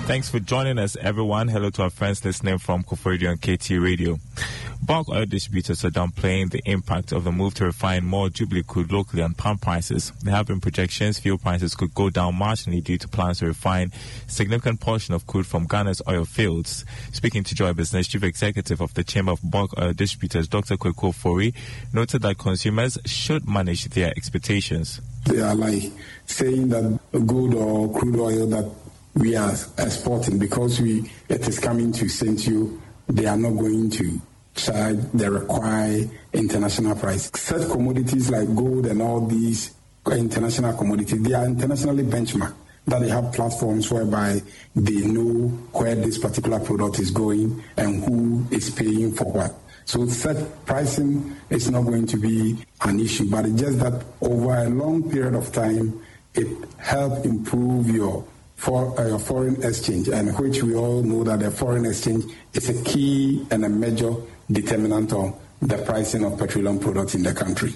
Thanks for joining us, everyone. Hello to our friends listening from Koforidua and KT Radio. Bulk oil distributors are downplaying the impact of the move to refine more Jubilee crude locally on palm prices. There have been projections fuel prices could go down marginally due to plans to refine a significant portion of crude from Ghana's oil fields. Speaking to Joy Business, Chief Executive of the Chamber of Bulk Oil Distributors, Dr. Kweku Ofori, noted that consumers should manage their expectations. They are like saying that gold or crude oil that we are exporting, because it is coming to Central, they are not going to charge the required international price. Such commodities like gold and all these international commodities, they are internationally benchmarked, that they have platforms whereby they know where this particular product is going and who is paying for what. So such pricing is not going to be an issue, but it's just that over a long period of time, it helps improve your foreign exchange, and which we all know that the foreign exchange is a key and a major determinant of the pricing of petroleum products in the country.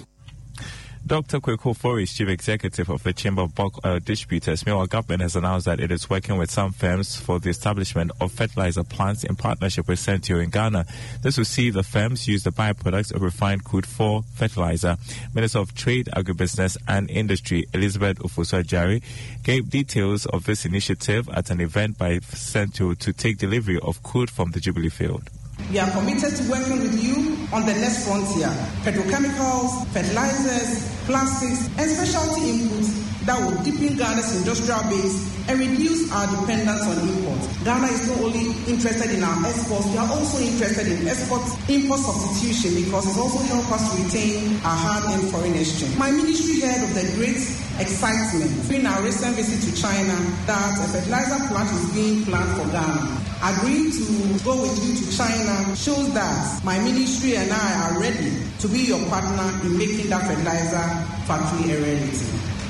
Dr. Kweku Ofori is Chief Executive of the Chamber of Bulk Oil Distributors. Meanwhile, government has announced that it is working with some firms for the establishment of fertilizer plants in partnership with Centio in Ghana. This will see the firms use the byproducts of refined crude for fertilizer. Minister of Trade, Agribusiness and Industry, Elizabeth Ofosu-Adjare, gave details of this initiative at an event by Centio to take delivery of crude from the Jubilee field. We are committed to working with you on the next frontier: petrochemicals, fertilizers, plastics, and specialty inputs that will deepen Ghana's industrial base and reduce our dependence on imports. Ghana is not only interested in our exports, we are also interested in import substitution, because it also helps us to retain our hard-earned foreign exchange. My ministry heard of the great excitement during our recent visit to China that a fertilizer plant is being planned for Ghana. Agreeing to go with you to China shows that my ministry and I are ready to be your partner in making that fertilizer factory a reality.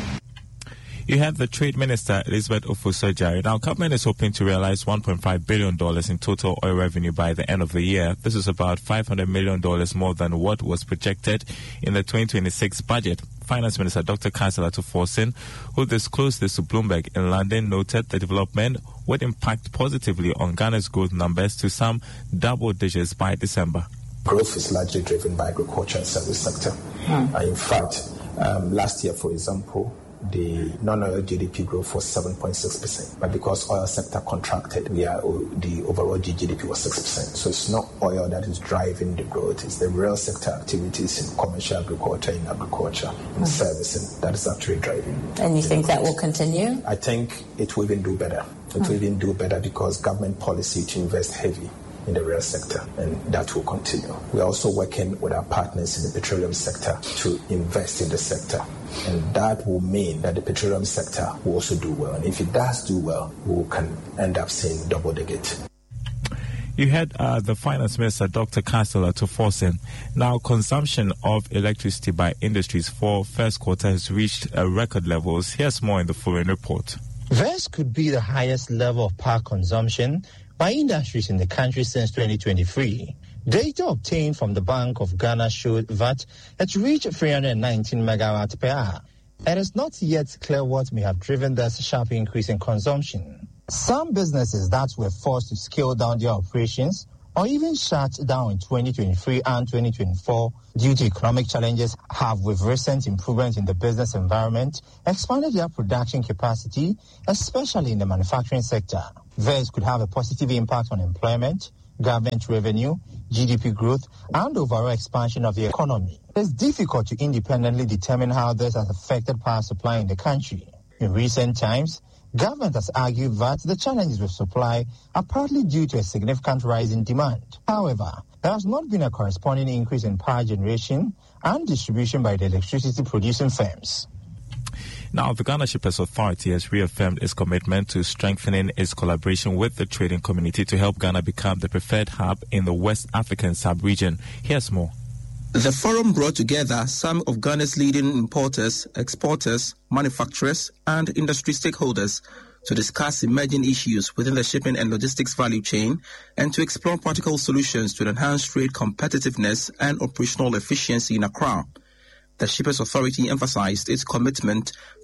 You had the Trade Minister, Elizabeth Ofosu-Adjare. Now, government is hoping to realize $1.5 billion in total oil revenue by the end of the year. This is about $500 million more than what was projected in the 2026 budget. Finance Minister Dr. Councillor Ato Forson, who disclosed this to Bloomberg in London, noted the development would impact positively on Ghana's growth numbers to some double digits by December. Growth is largely driven by agriculture and service sector. In fact, last year, for example, the non-oil GDP growth was 7.6%, but because oil sector contracted, the overall GDP was 6%. So it's not oil that is driving the growth; it's the real sector activities in commercial agriculture, in servicing that is actually driving. And you think that will continue? I think it will even do better. It will even do better because government policy to invest heavy in the real sector, and that will continue. We're also working with our partners in the petroleum sector to invest in the sector, and that will mean that the petroleum sector will also do well. And if it does do well, we can end up seeing double digit. You had the Finance Minister, Dr. Councillor Ato Forson. Now, consumption of electricity by industries for first quarter has reached record levels. Here's more in the following report. This could be the highest level of power consumption by industries in the country since 2023. Data obtained from the Bank of Ghana showed that it reached 319 megawatts per hour. It is not yet clear what may have driven this sharp increase in consumption. Some businesses that were forced to scale down their operations or even shut down in 2023 and 2024 due to economic challenges have, with recent improvement in the business environment, expanded their production capacity, especially in the manufacturing sector. This could have a positive impact on employment, government revenue, GDP growth, and overall expansion of the economy. It's difficult to independently determine how this has affected power supply in the country. In recent times, government has argued that the challenges with supply are partly due to a significant rise in demand. However, there has not been a corresponding increase in power generation and distribution by the electricity producing firms. Now, the Ghana Shippers Authority has reaffirmed its commitment to strengthening its collaboration with the trading community to help Ghana become the preferred hub in the West African sub-region. Here's more. The forum brought together some of Ghana's leading importers, exporters, manufacturers, and industry stakeholders to discuss emerging issues within the shipping and logistics value chain and to explore practical solutions to enhance trade competitiveness and operational efficiency in Accra. The Shippers Authority emphasized its commitment